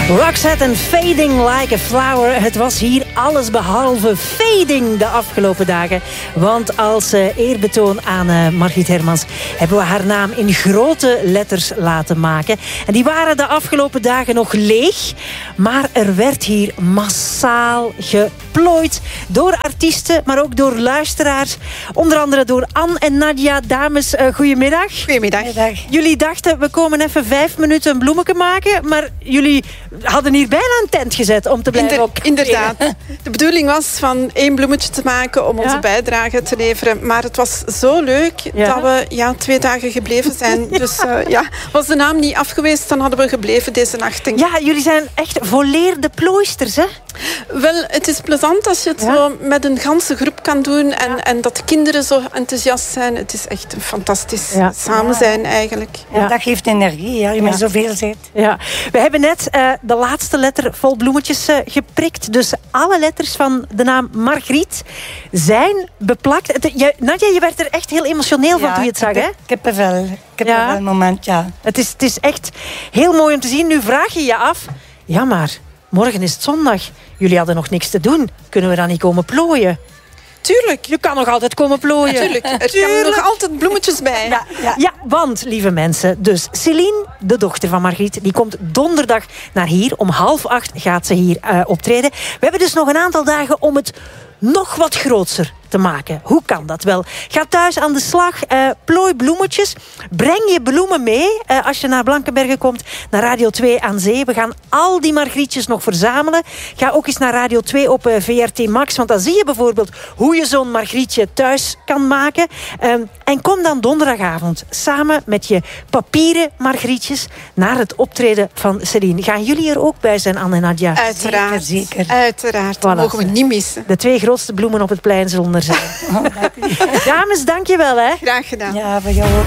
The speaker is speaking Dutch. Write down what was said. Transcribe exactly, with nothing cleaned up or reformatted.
Roxette en Fading Like a Flower. Het was hier alles behalve fading de afgelopen dagen. Want als uh, eerbetoon aan uh, Margriet Hermans hebben we haar naam in grote letters laten maken. En die waren de afgelopen dagen nog leeg. Maar er werd hier massaal geplooid door artiesten, maar ook door luisteraars. Onder andere door Anne en Nadia. Dames, uh, goedemiddag. Goedemiddag. Goedemiddag. Jullie dachten, we komen even vijf minuten een bloemetje maken. Maar jullie hadden hier bijna een tent gezet om te blijven Inder, op. Inderdaad. De bedoeling was van één bloemetje te maken om onze ja. bijdrage te leveren. Maar het was zo leuk ja. dat we ja, twee dagen gebleven zijn. Ja. Dus uh, ja, was de naam niet afgeweest, dan hadden we gebleven deze nacht. Denk ik. Ja, jullie zijn echt volleerde plooisters, hè? Wel, het is plezant als je het ja. zo met een ganse groep kan doen. En, ja. en dat de kinderen zo enthousiast zijn. Het is echt een fantastisch ja. samen zijn eigenlijk. Ja. Ja, dat geeft energie, ja, je ja. met zoveel zit. Ja. We hebben net uh, de laatste letter vol bloemetjes uh, geprikt. Dus alle letters van de naam Margriet zijn beplakt. Het, je, Nadia, je werd er echt heel emotioneel van ja, toen je het zag, heb, hè? Kippenvel. Kippenvel ja. moment, ja. Het is, het is echt heel mooi om te zien. Nu vraag je je af, ja maar, morgen is het zondag. Jullie hadden nog niks te doen. Kunnen we dan niet komen plooien? Tuurlijk. Je kan nog altijd komen plooien. Ja, tuurlijk. Er Tuurlijk. kan nog altijd bloemetjes bij. Ja, ja. ja, want, lieve mensen, dus Céline, de dochter van Margriet, die komt donderdag naar hier. Om half acht gaat ze hier uh, optreden. We hebben dus nog een aantal dagen om het nog wat grootser te maken. Hoe kan dat wel? Ga thuis aan de slag, uh, plooi bloemetjes. Breng je bloemen mee uh, als je naar Blankenbergen komt, naar Radio twee aan Zee. We gaan al die Margrietjes nog verzamelen. Ga ook eens naar Radio twee op uh, V R T Max, want dan zie je bijvoorbeeld hoe je zo'n Margrietje thuis kan maken. Um, en kom dan donderdagavond samen met je papieren Margrietjes naar het optreden van Céline. Gaan jullie er ook bij zijn, Anne en Nadia? Uiteraard. Zeker, zeker. Uiteraard. Dat voilà. mogen we niet missen. De twee grootste bloemen op het plein zullen er zijn. Dames, dank je wel. Hè. Graag gedaan. Ja, voor jou ook.